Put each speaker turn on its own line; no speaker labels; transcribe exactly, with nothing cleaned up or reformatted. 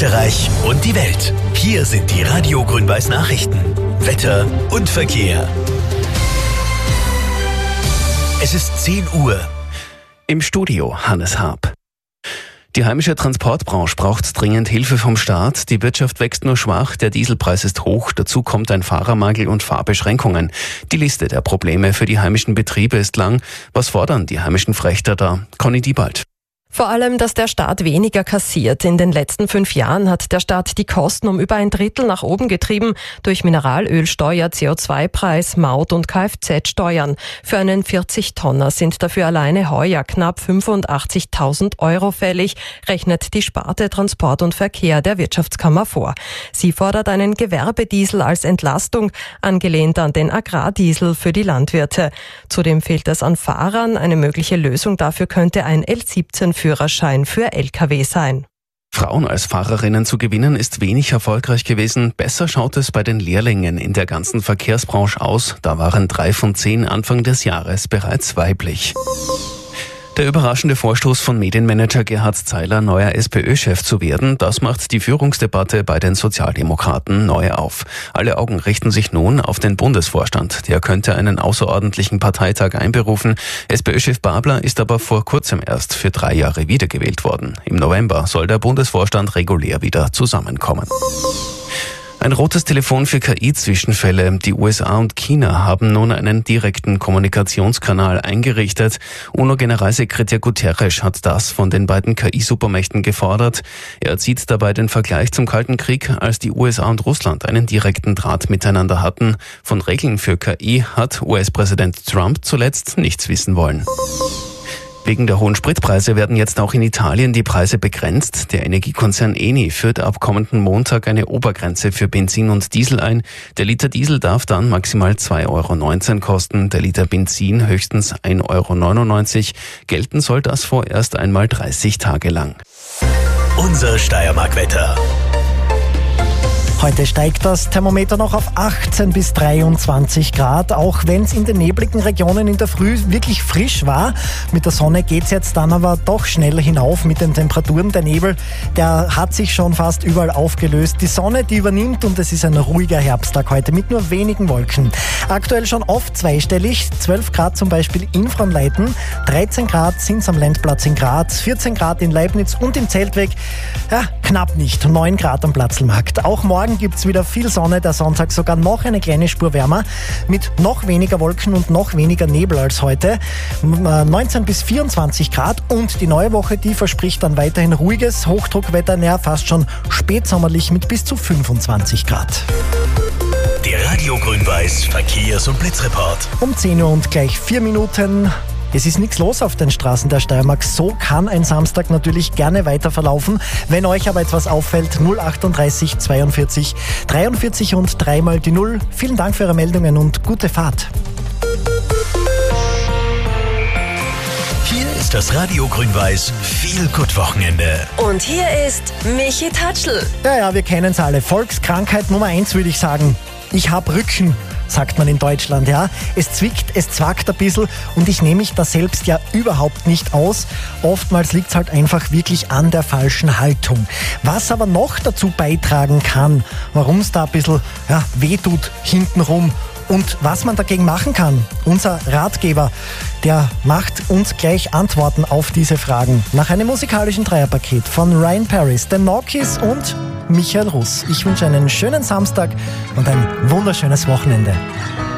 Österreich und die Welt. Hier sind die Radio Grün-Weiß Nachrichten. Wetter und Verkehr. Es ist zehn Uhr.
Im Studio Hannes Haab. Die heimische Transportbranche braucht dringend Hilfe vom Staat. Die Wirtschaft wächst nur schwach, der Dieselpreis ist hoch, dazu kommt ein Fahrermangel und Fahrbeschränkungen. Die Liste der Probleme für die heimischen Betriebe ist lang. Was fordern die heimischen Frächter da? Conny Diebald.
Vor allem, dass der Staat weniger kassiert. In den letzten fünf Jahren hat der Staat die Kosten um über ein Drittel nach oben getrieben durch Mineralölsteuer, C O zwei Preis, Maut- und Kfz-Steuern. Für einen vierzig-Tonner sind dafür alleine heuer knapp fünfundachtzigtausend Euro fällig, rechnet die Sparte Transport und Verkehr der Wirtschaftskammer vor. Sie fordert einen Gewerbediesel als Entlastung, angelehnt an den Agrardiesel für die Landwirte. Zudem fehlt es an Fahrern. Eine mögliche Lösung dafür könnte ein L siebzehn Führerschein für L K W sein.
Frauen als Fahrerinnen zu gewinnen ist wenig erfolgreich gewesen. Besser schaut es bei den Lehrlingen in der ganzen Verkehrsbranche aus. Da waren drei von zehn Anfang des Jahres bereits weiblich. Der überraschende Vorstoß von Medienmanager Gerhard Zeiler, neuer SPÖ-Chef zu werden, das macht die Führungsdebatte bei den Sozialdemokraten neu auf. Alle Augen richten sich nun auf den Bundesvorstand. Der könnte einen außerordentlichen Parteitag einberufen. SPÖ-Chef Babler ist aber vor kurzem erst für drei Jahre wiedergewählt worden. Im November soll der Bundesvorstand regulär wieder zusammenkommen. Ein rotes Telefon für K I-Zwischenfälle. Die U S A und China haben nun einen direkten Kommunikationskanal eingerichtet. UNO-Generalsekretär Guterres hat das von den beiden K I-Supermächten gefordert. Er zieht dabei den Vergleich zum Kalten Krieg, als die U S A und Russland einen direkten Draht miteinander hatten. Von Regeln für K I hat U S-Präsident Trump zuletzt nichts wissen wollen. Wegen der hohen Spritpreise werden jetzt auch in Italien die Preise begrenzt. Der Energiekonzern Eni führt ab kommenden Montag eine Obergrenze für Benzin und Diesel ein. Der Liter Diesel darf dann maximal zwei Euro neunzehn kosten, der Liter Benzin höchstens ein Euro neunundneunzig. Gelten soll das vorerst einmal dreißig Tage lang.
Unser Steiermark-Wetter.
Heute steigt das Thermometer noch auf achtzehn bis dreiundzwanzig Grad, auch wenn es in den nebligen Regionen in der Früh wirklich frisch war. Mit der Sonne geht's jetzt dann aber doch schnell hinauf mit den Temperaturen. Der Nebel, der hat sich schon fast überall aufgelöst. Die Sonne, die übernimmt und es ist ein ruhiger Herbsttag heute mit nur wenigen Wolken. Aktuell schon oft zweistellig, zwölf Grad zum Beispiel in Fronleiten, dreizehn Grad sind's am Lendplatz in Graz, vierzehn Grad in Leibniz und im Zeltweg, ja, knapp nicht, neun Grad am Platzlmarkt. Auch morgen gibt's wieder viel Sonne, der Sonntag sogar noch eine kleine Spur wärmer, mit noch weniger Wolken und noch weniger Nebel als heute. neunzehn bis vierundzwanzig Grad und die neue Woche, die verspricht dann weiterhin ruhiges Hochdruckwetter, näher fast schon spätsommerlich mit bis zu fünfundzwanzig Grad.
Der Radio Grün-Weiß Verkehrs- und Blitzreport.
Um zehn Uhr und gleich vier Minuten. Es ist nichts los auf den Straßen der Steiermark. So kann ein Samstag natürlich gerne weiter verlaufen. Wenn euch aber etwas auffällt, null achtunddreißig zweiundvierzig dreiundvierzig und dreimal die Null. Vielen Dank für eure Meldungen und gute Fahrt.
Hier ist das Radio Grün-Weiß Feel-Good-Wochenende.
Und hier ist Michi Tatschl.
Ja, ja, wir kennen es alle. Volkskrankheit Nummer eins, würde ich sagen. Ich hab Rücken, sagt man in Deutschland, ja. Es zwickt, es zwackt ein bisschen und ich nehme mich da selbst ja überhaupt nicht aus. Oftmals liegt es halt einfach wirklich an der falschen Haltung. Was aber noch dazu beitragen kann, warum es da ein bisschen ja, wehtut hintenrum und was man dagegen machen kann. Unser Ratgeber, der macht uns gleich Antworten auf diese Fragen. Nach einem musikalischen Dreierpaket von Ryan Paris, den Norkis und Michael Russ. Ich wünsche einen schönen Samstag und ein wunderschönes Wochenende.